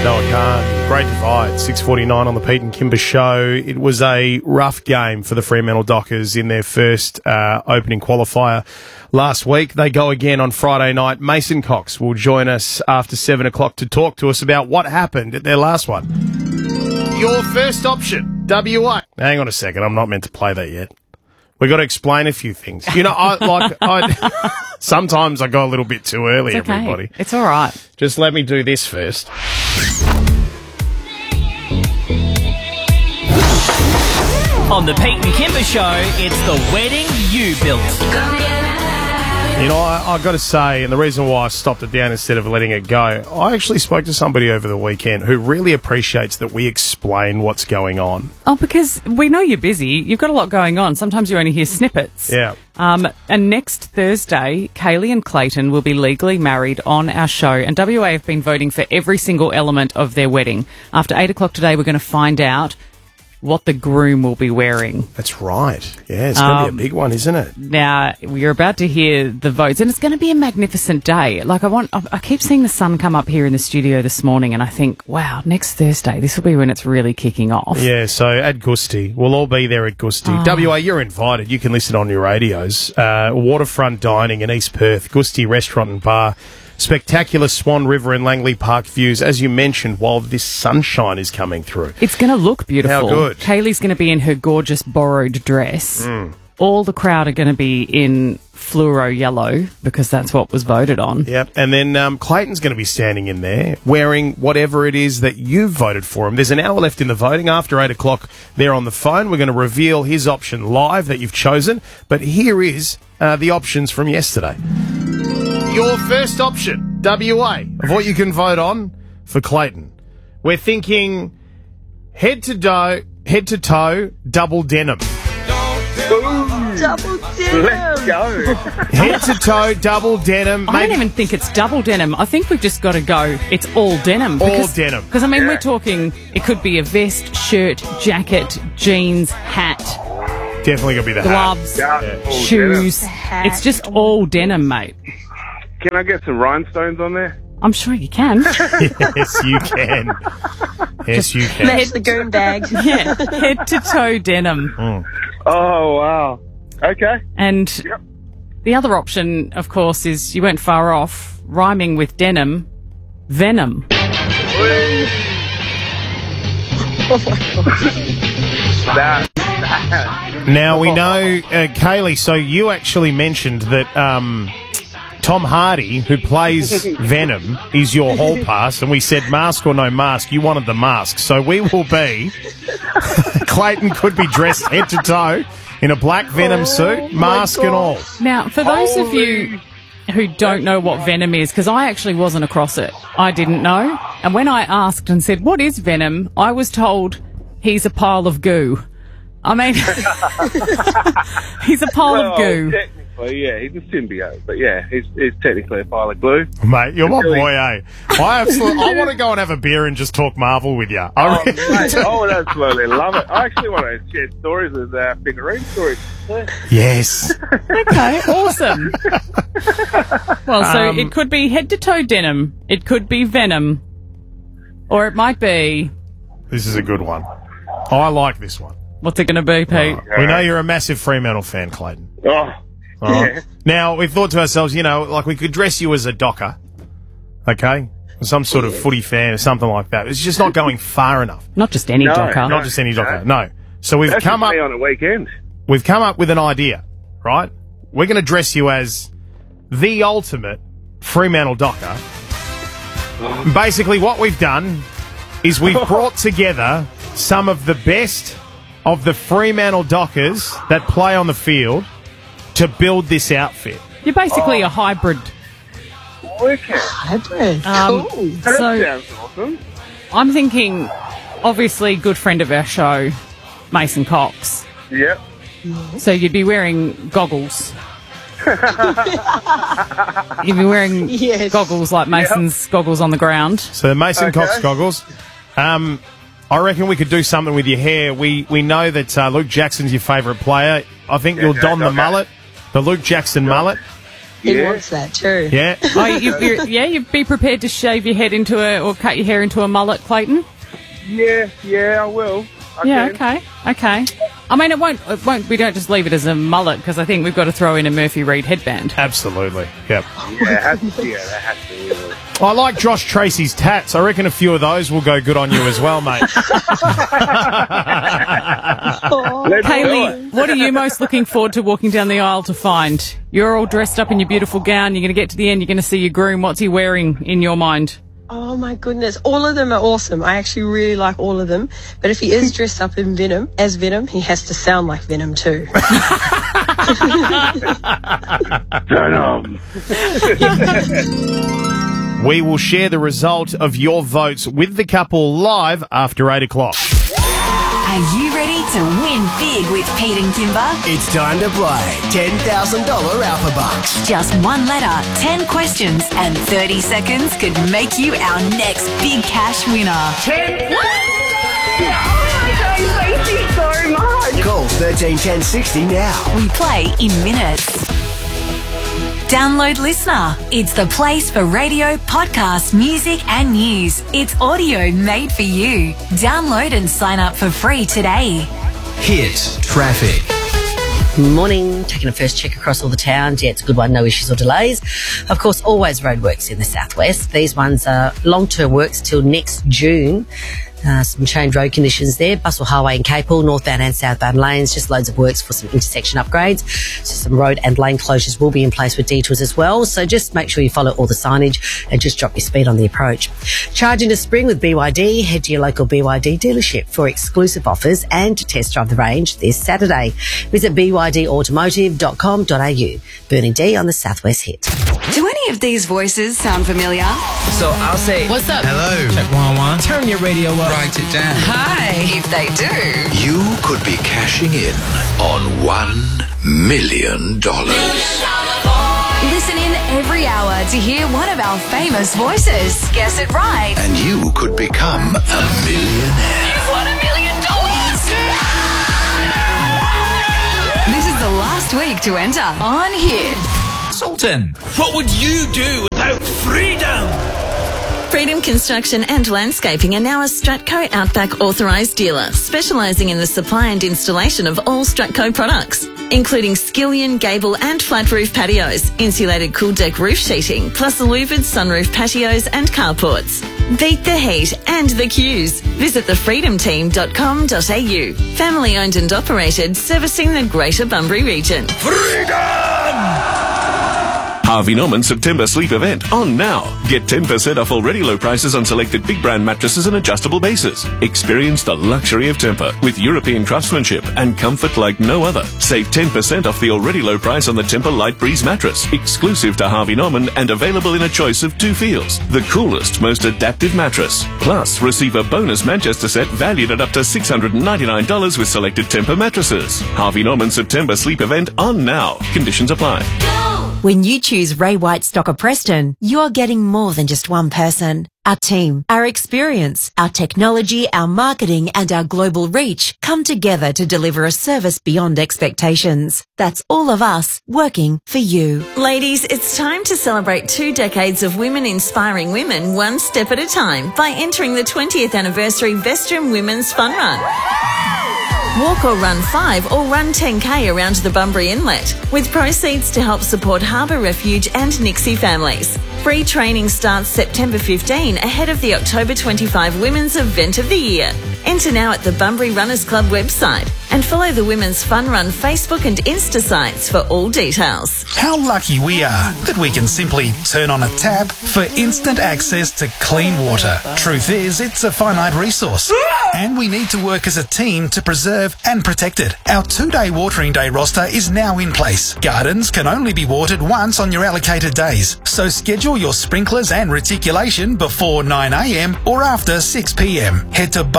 No, I can't. Great divide. 6:49 on the Pete and Kimber show. It was a rough game for the Fremantle Dockers in their first opening qualifier last week. They go again on Friday night. Mason Cox will join us after 7 o'clock to talk to us about what happened at their last one. Your first option, WA. Hang on a second. I'm not meant to play that yet. We've got to explain a few things. You know, sometimes I go a little bit too early, It's okay. everybody. It's all right. Just let me do this first. On the Pete and Kimber show, it's the wedding you built. You know, I've got to say, and the reason why I stopped it down instead of letting it go, I actually spoke to somebody over the weekend who really appreciates that we explain what's going on. Oh, because we know you're busy. You've got a lot going on. Sometimes you only hear snippets. Yeah. And next Thursday, Kaylee and Clayton will be legally married on our show. And WA have been voting for every single element of their wedding. After 8 o'clock today, we're going to find out what the groom will be wearing. That's right. Yeah, it's going to be a big one, isn't it? Now, we're about to hear the votes, and it's going to be a magnificent day. Like, I keep seeing the sun come up here in the studio this morning, and I think, wow, next Thursday, this will be when it's really kicking off. Yeah, so at Gusty. We'll all be there at Gusty. WA, you're invited. You can listen on your radios. Waterfront dining in East Perth, Gusty Restaurant and Bar. Spectacular Swan River and Langley Park views, as you mentioned, while this sunshine is coming through. It's going to look beautiful. How good. Kaylee's going to be in her gorgeous borrowed dress. All the crowd are going to be in fluoro yellow because that's what was voted on. Yep, and then Clayton's going to be standing in there wearing whatever it is that you've voted for him. There's an hour left in the voting. After 8 o'clock, they're on the phone. We're going to reveal his option live that you've chosen. But here is the options from yesterday. Your first option, WA, of what you can vote on for Clayton. We're thinking head to toe, double denim. Double denim. Let's go. Head to toe, double denim. I don't even think it's double denim. I think we've just got to go, it's all denim. All denim. Because, I mean, we're talking, it could be a vest, shirt, jacket, jeans, hat, Definitely going to be the gloves, All shoes. denim. It's just all denim, mate. Can I get some rhinestones on there? I'm sure you can. hat. Yes, you can. Yes, you can. Match the goon bag. Yeah, head to toe denim. Oh, wow. Okay. And Yep. the other option, of course, is you went far off, rhyming with denim, venom. Now, we know, Kaylee, so you actually mentioned that Tom Hardy, who plays Venom, is your hall pass, and we said mask or no mask. You wanted the mask. So we will be... Clayton could be dressed head to toe in a black Venom suit, mask and all. Now, for those of you who don't know what venom is, because I actually wasn't across it, I didn't know. And when I asked and said, what is venom, I was told he's a pile of goo. I mean, he's a pile of goo. Technically, yeah, he's a symbiote, but yeah, he's technically a pile of glue. Mate, you're my boy, eh? I want to go and have a beer and just talk Marvel with you. I really Mate, do. I would absolutely love it. I actually want to share stories with figurine stories. Yes. Okay, awesome. Well, so it could be head to toe denim. It could be venom. Or it might be, This is a good one. I like this one. what's it going to be, Pete? We know you're a massive Fremantle fan, Clayton. Oh, All right. Now, we've thought to ourselves, you know, like we could dress you as a Docker, okay? Some sort of footy fan or something like that. It's just not going far enough. Not just any No, docker. Not just any Docker, no. So we've that's come just up me on a weekend. with an idea, right? We're going to dress you as the ultimate Fremantle Docker. Basically, what we've done is we've brought together some of the best of the Fremantle Dockers that play on the field to build this outfit. You're basically a hybrid. Wicked. Hybrid. Um, Cool. That So sounds awesome. I'm thinking, obviously, good friend of our show, Mason Cox. Yep. So you'd be wearing goggles. You'd be wearing Yes. goggles like Mason's goggles on the ground. So the Mason Okay. Cox goggles. I reckon we could do something with your hair. We know that Luke Jackson's your favourite player. I think you'll don the okay. mullet, the Luke Jackson mullet. He wants that too. Yeah. Oh, you'd be prepared to shave your head or cut your hair into a mullet, Clayton? Yeah, I will. I can. Okay. I mean, it won't. We don't just leave it as a mullet because I think we've got to throw in a Murphy Reed headband. Absolutely. Yep. That has to be. I like Josh Tracy's tats. I reckon a few of those will go good on you as well, mate. Kaylee, what are you most looking forward to walking down the aisle to find? You're all dressed up in your beautiful gown. You're going to get to the end. You're going to see your groom. What's he wearing in your mind? Oh my goodness, all of them are awesome. I actually really like all of them. But if he is dressed up in Venom, he has to sound like Venom too. We will share the result of your votes with the couple live after 8 o'clock. Are you ready to win big with Pete and Kimber? It's time to play $10,000 Alpha Bucks. Just one letter, 10 questions, and 30 seconds could make you our next big cash winner. Thank you so much. Call 131060 now. We play in minutes. Download Listener. It's the place for radio, podcasts, music and news. It's audio made for you. Download and sign up for free today. Hit traffic. Morning, taking a first check across all the towns. Yeah, it's a good one, no issues or delays. Of course, always roadworks in the southwest. These ones are long-term works till next June. Some changed road conditions there. Bustle Highway in Capel, northbound and southbound lanes, just loads of works for some intersection upgrades. So some road and lane closures will be in place with detours as well. So just make sure you follow all the signage and just drop your speed on the approach. Charge into spring with BYD. Head to your local BYD dealership for exclusive offers and to test drive the range this Saturday. Visit bydautomotive.com.au. Bernie D on the Southwest Hit. Do any of these voices sound familiar? So I'll say, what's up? Hello. Check 101. Turn your radio up. Write it down. Hi. If they do, you could be cashing in on $1 million. Listen in every hour to hear one of our famous voices. Guess it right. And you could become a millionaire. You've won $1 million. This is the last week to enter on Hit. Sultan, what would you do without freedom? Freedom Construction and Landscaping are now a Stratco Outback authorised dealer, specialising in the supply and installation of all Stratco products, including skillion, gable and flat roof patios, insulated cool deck roof sheeting, plus louvered sunroof patios and carports. Beat the heat and the queues. Visit thefreedomteam.com.au. Family owned and operated, servicing the Greater Bunbury region. Harvey Norman September sleep event on now. Get 10% off already low prices on selected big brand mattresses and adjustable bases. Experience the luxury of Tempur with European craftsmanship and comfort like no other. Save 10% off the already low price on the Tempur Light Breeze mattress, exclusive to Harvey Norman and available in a choice of 2 feels. The coolest, most adaptive mattress. Plus, receive a bonus Manchester set valued at up to $699 with selected Tempur mattresses. Harvey Norman September sleep event on now. Conditions apply. When you choose Ray White Stocker Preston, you're getting more than just one person. Our team, our experience, our technology, our marketing and our global reach come together to deliver a service beyond expectations. That's all of us working for you. Ladies, it's time to celebrate 2 decades of women inspiring women one step at a time by entering the 20th anniversary Vestrum Women's Fun Run. Walk or run 5 or run 10k around the Bunbury Inlet with proceeds to help support Harbour Refuge and Nixie families. Free training starts September 15 ahead of the October 25 Women's Event of the Year. Enter now at the Bunbury Runners Club website and follow the Women's Fun Run Facebook and Insta sites for all details. How lucky we are that we can simply turn on a tap for instant access to clean water. Truth is, it's a finite resource and we need to work as a team to preserve and protect it. Our 2-day watering day roster is now in place. Gardens can only be watered once on your allocated days, so schedule your sprinklers and reticulation before 9 a.m. or after 6 p.m. Head to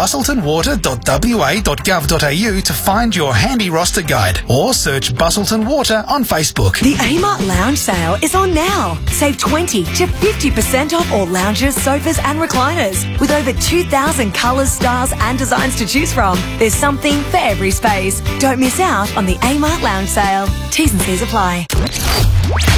bustletonwater.wa.gov.au to find your handy roster guide or search Bustleton Water on Facebook. The Amart Lounge sale is on now. Save 20 to 50% off all lounges, sofas and recliners. With over 2,000 colours, styles and designs to choose from, there's something for every space. Don't miss out on the Amart Lounge sale. T's and C's apply.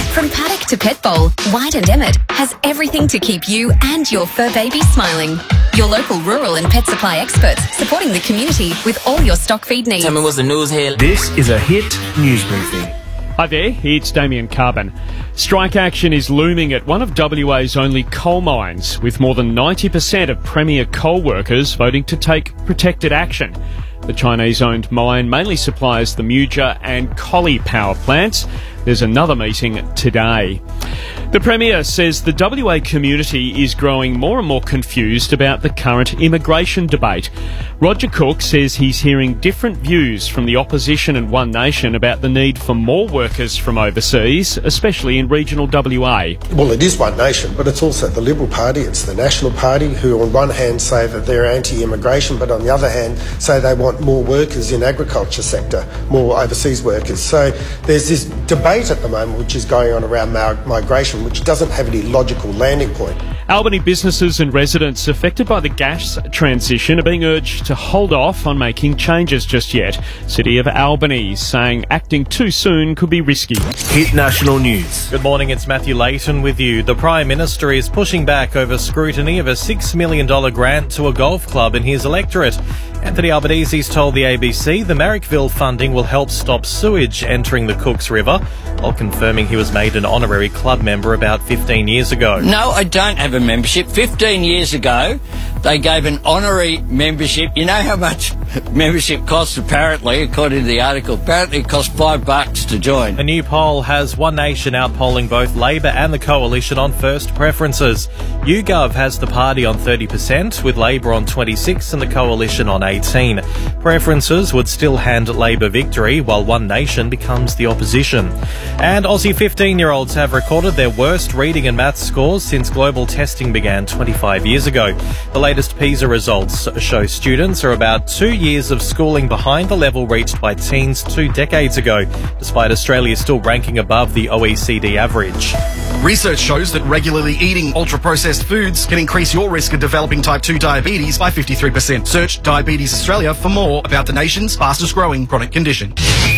From paddock to pet bowl, White and Emmett has everything to keep you and your fur baby smiling. Your local rural and pet supply experts supporting the community with all your stock feed needs. Tell me what's the news here. This is a Hit News Briefing. Hi there, it's Damien Carbon. Strike action is looming at one of WA's only coal mines, with more than 90% of Premier coal workers voting to take protected action. The Chinese-owned mine mainly supplies the Muja and Collie power plants. There's another meeting today. The Premier says the WA community is growing more and more confused about the current immigration debate. Roger Cook says he's hearing different views from the opposition and One Nation about the need for more workers from overseas, especially in regional WA. Well, it is One Nation, but it's also the Liberal Party, it's the National Party, who on one hand say that they're anti-immigration, but on the other hand say they want more workers in agriculture sector, more overseas workers. So there's this debate at the moment which is going on around migration, which doesn't have any logical landing point. Albany businesses and residents affected by the gas transition are being urged to hold off on making changes just yet. City of Albany saying acting too soon could be risky. Hit National News. Good morning, it's Matthew Layton with you. The Prime Minister is pushing back over scrutiny of a $6 million grant to a golf club in his electorate. Anthony Albanese's told the ABC the Marrickville funding will help stop sewage entering the Cooks River, while confirming he was made an honorary club member about 15 years ago. No, I don't have a membership. 15 years ago, they gave an honorary membership. You know how much membership costs, apparently, according to the article? Apparently it costs $5 to join. A new poll has One Nation outpolling both Labor and the Coalition on first preferences. YouGov has the party on 30%, with Labor on 26% and the Coalition on 18%. Preferences would still hand Labor victory, while One Nation becomes the opposition. And Aussie 15-year-olds have recorded their worst reading and maths scores since global testing began 25 years ago. The latest PISA results show students are about 2 years of schooling behind the level reached by teens 2 decades ago, despite Australia still ranking above the OECD average. Research shows that regularly eating ultra-processed foods can increase your risk of developing type 2 diabetes by 53%. Search Diabetes Australia for more about the nation's fastest growing chronic condition.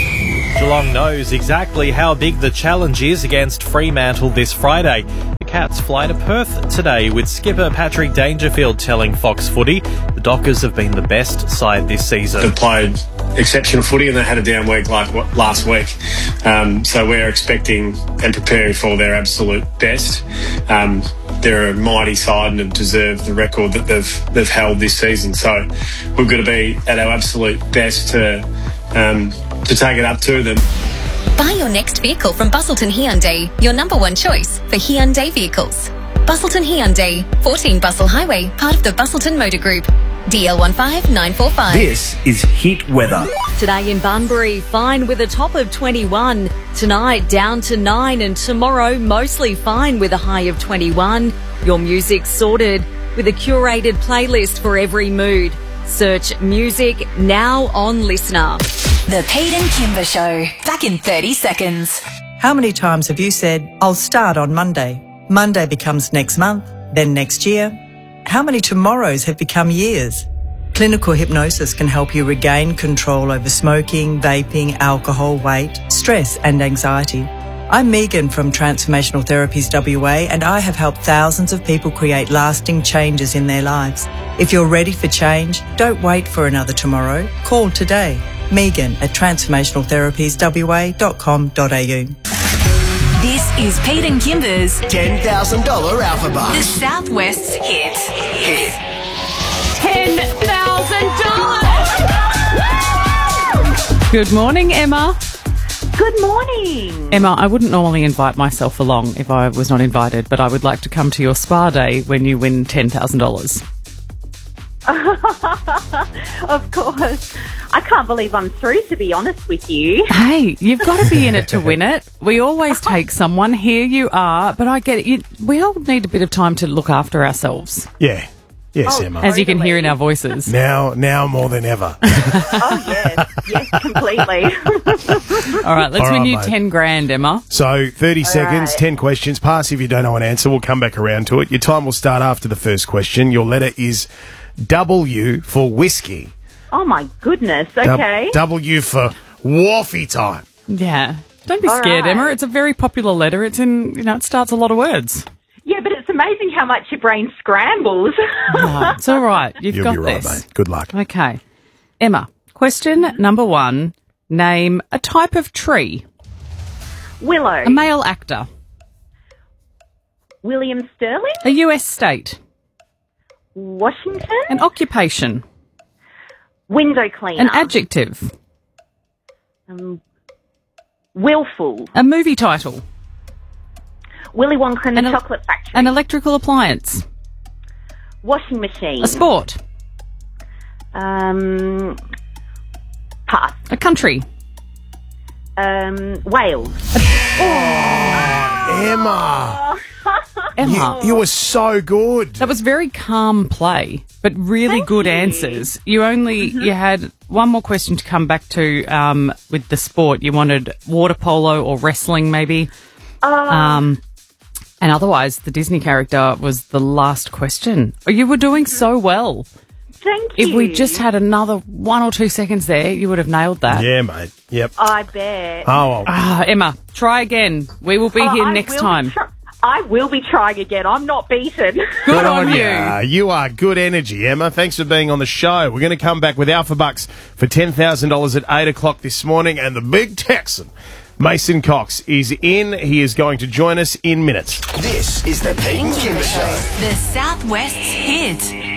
Geelong knows exactly how big the challenge is against Fremantle this Friday. The Cats fly to Perth today, with skipper Patrick Dangerfield telling Fox Footy the Dockers have been the best side this season. They've played exceptional footy and they had a down week like last week. So we're expecting and preparing for their absolute best. They're a mighty side and deserve the record that they've held this season. So we've got to be at our absolute best to take it up to them. Buy your next vehicle from Busselton Hyundai, your number one choice for Hyundai vehicles. Busselton Hyundai, 14 Bustle Highway, part of the Busselton Motor Group. DL15945. This is Hit Weather. Today in Bunbury, fine with a top of 21. Tonight, down to 9, and tomorrow, mostly fine with a high of 21. Your music's sorted with a curated playlist for every mood. Search music now on Listener. The Pete and Kimber Show. Back in 30 seconds. How many times have you said, I'll start on Monday? Monday becomes next month, then next year. How many tomorrows have become years? Clinical hypnosis can help you regain control over smoking, vaping, alcohol, weight, stress and anxiety. I'm Megan from Transformational Therapies WA, and I have helped thousands of people create lasting changes in their lives. If you're ready for change, don't wait for another tomorrow. Call today. Megan at transformationaltherapies.com.au. This is Pete and Kimber's $10,000 Alpha Bar. The Southwest's hit. $10,000! Good morning, Emma. Good morning. Emma, I wouldn't normally invite myself along if I was not invited, but I would like to come to your spa day when you win $10,000. Of course. I can't believe I'm through, to be honest with you. Hey, you've got to be in it to win it. We always take someone. Here you are, but I get it. We all need a bit of time to look after ourselves. Yeah. Yes, Emma. As you can hear in our voices. Now more than ever. Oh, yes, completely. All right, let's win you 10 grand, Emma. So 30 seconds, 10 questions. Pass if you don't know an answer. We'll come back around to it. Your time will start after the first question. Your letter is W for whiskey. Oh, my goodness. Okay. W for Wharfie time. Yeah. Don't be All scared, right. Emma. It's a very popular letter. It's in, it starts a lot of words. Yeah, but it's amazing how much your brain scrambles. Oh, it's all right. You've You'll got be right, this. mate. Good luck. Okay. Emma, question number 1. Name a type of tree. Willow. A male actor. William Sterling. A US state. Washington. An occupation. Window cleaner. An adjective. Willful. A movie title. Willy Wonka and the Chocolate Factory. An electrical appliance. Washing machine. A sport. Pass. A country. Wales. Emma. Emma. You were so good. That was very calm play, but really good answers. You only you had one more question to come back to with the sport. You wanted water polo or wrestling, maybe. And otherwise, the Disney character was the last question. You were doing so well. Thank you. If we just had another 1 or 2 seconds there, you would have nailed that. Yeah, mate. Yep. I bet. Oh, Emma, try again. We will be here next time. I will be trying again. I'm not beaten. Good on you. You are good energy, Emma. Thanks for being on the show. We're going to come back with Alpha Bucks for $10,000 at 8 o'clock this morning. And the big Texan, Mason Cox, is in. He is going to join us in minutes. This is the Pete and Kimber Show. The Southwest's hit.